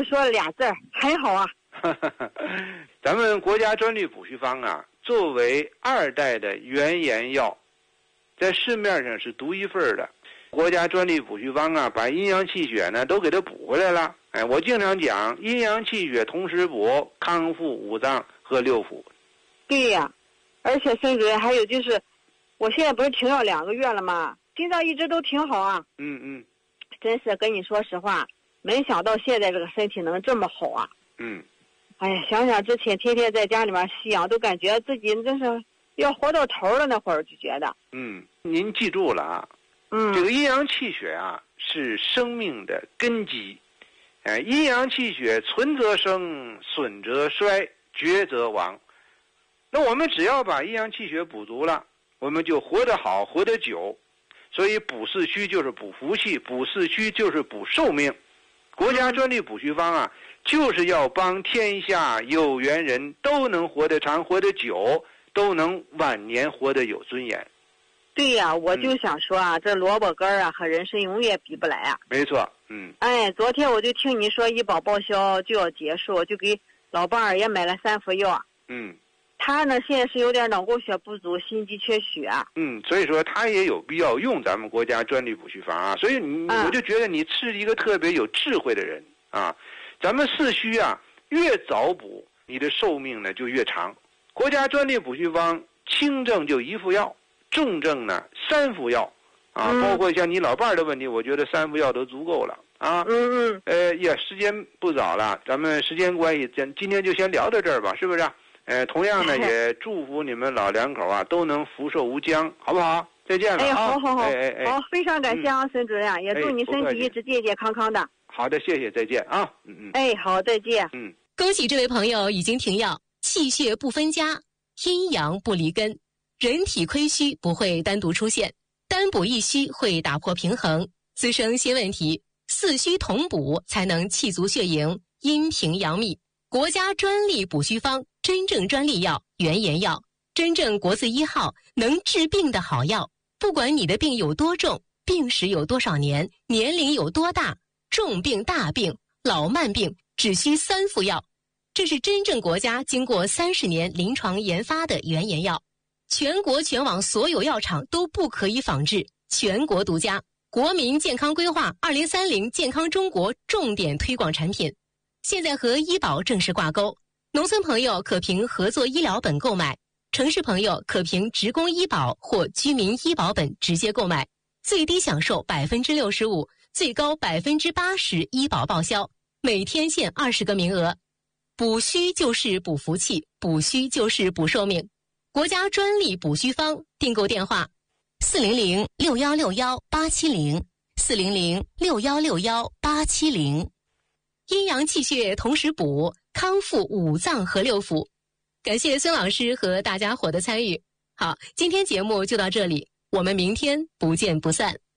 说了俩字儿，很好啊。 咱们国家专利补虚方啊，作为2代的原研药，在市面上是独一份的。国家专利补虚方啊，把阴阳气血呢都给它补回来了。哎，我经常讲，阴阳气血同时补，康复五脏和六腑。 对呀，而且孙主任还有就是，我现在不是停药2个月了吗？心脏一直都挺好啊。真是跟你说实话，没想到现在这个身体能这么好啊。哎呀，想想之前天天在家里面吸氧，都感觉自己真是要活到头了，那会儿就觉得。 您记住了啊。这个阴阳气血啊，是生命的根基。阴阳气血存则生，损则衰，绝则亡。那我们只要把阴阳气血补足了，我们就活得好，活得久。所以补四虚就是补福气，补四虚就是补寿命。国家专利补虚方啊，就是要帮天下有缘人都能活得长，活得久，都能晚年活得有尊严。 对呀，我就想说啊，这萝卜干啊和人参永远比不来啊。 没错。 哎，昨天我就听你说医保报销就要结束，就给老伴儿也买了3副药。他呢现在是有点脑供血不足，心肌缺血。 所以说他也有必要用咱们国家专利补虚方啊。所以我就觉得你是一个特别有智慧的人啊。咱们四虚啊，越早补，你的寿命呢就越长。国家专利补虚方，轻症就1副药，重症呢3副药啊。包括像你老伴儿的问题，我觉得3副药都足够了啊。时间不早了，咱们时间关系，今天就先聊到这儿吧，是不是？同样呢，也祝福你们老两口啊都能福寿无疆，好不好？再见了啊！ 好，非常感谢啊，孙主任，也祝你身体一直健健康康的。 好的，谢谢，再见啊。 好，再见。 恭喜这位朋友已经停药，气血不分家，阴阳不离根，人体亏虚不会单独出现，单补一虚会打破平衡，滋生新问题，四虚同补才能气足血盈，阴平阳秘。国家专利补虚方，真正专利药，原研药，真正国字1号，能治病的好药。不管你的病有多重，病史有多少年，年龄有多大，重病大病老慢病只需3副药。这是真正国家经过30年临床研发的原研药，全国全网所有药厂都不可以仿制，全国独家。国民健康规划2030健康中国重点推广产品，现在和医保正式挂钩，农村朋友可凭合作医疗本购买，城市朋友可凭职工医保或居民医保本直接购买，最低享受65%，最高80%医保报销，每天限20个名额。补虚就是补福气，补虚就是补寿命。国家专利补虚方，订购电话400-6161-870，400-6161-870。阴阳气血同时补，康复五脏和六腑。感谢孙老师和大家伙的参与。好，今天节目就到这里，我们明天不见不散。